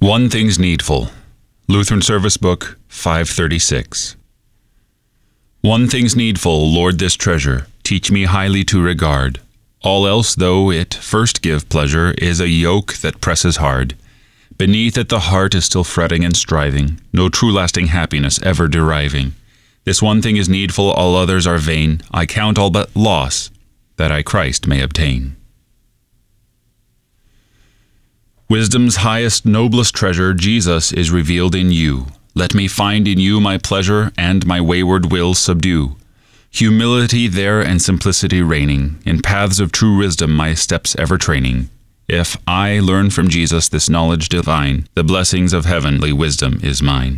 One Thing's Needful. Lutheran Service Book 536. One thing's needful, Lord, this treasure, teach me highly to regard. All else, though it first give pleasure, is a yoke that presses hard. Beneath it the heart is still fretting and striving, no true lasting happiness ever deriving. This one thing is needful, all others are vain. I count all but loss, that I Christ may obtain. Wisdom's highest, noblest treasure, Jesus, is revealed in you. Let me find in you my pleasure, and my wayward will subdue. Humility there and simplicity reigning, in paths of true wisdom my steps ever training. If I learn from Jesus this knowledge divine, the blessings of heavenly wisdom is mine.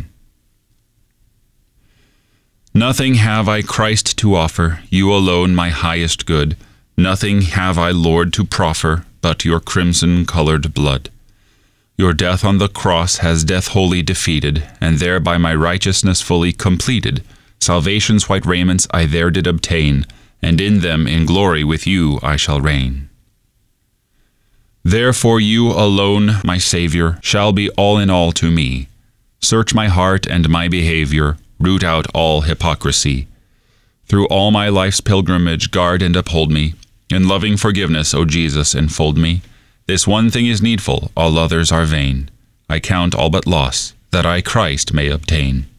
Nothing have I, Christ, to offer, you alone my highest good. Nothing have I, Lord, to proffer, but your crimson-colored blood. Your death on the cross has death wholly defeated, and thereby my righteousness fully completed. Salvation's white raiments I there did obtain, and in them in glory with you I shall reign. Therefore you alone, my Saviour, shall be all in all to me. Search my heart and my behavior, root out all hypocrisy. Through all my life's pilgrimage guard and uphold me. In loving forgiveness, O Jesus, enfold me. This one thing is needful, all others are vain. I count all but loss, that I Christ may obtain.